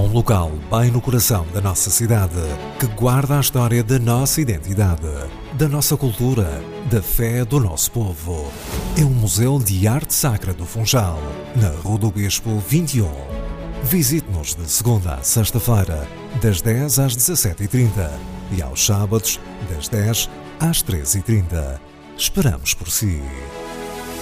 um local bem no coração da nossa cidade, que guarda a história da nossa identidade, da nossa cultura, da fé do nosso povo. É o Museu de Arte Sacra do Funchal, na Rua do Bispo 21. Visite-nos de segunda à sexta-feira, das 10 às 17h30 e aos sábados, das 10 às 13h30. Esperamos por si.